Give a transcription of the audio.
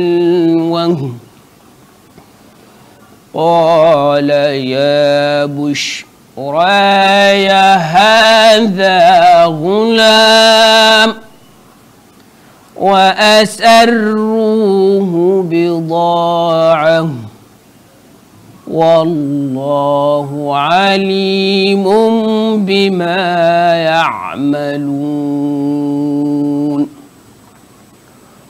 وهن قال يا بشرى هذا غلام وأسروه بضاعة والله عليم بما يعملون.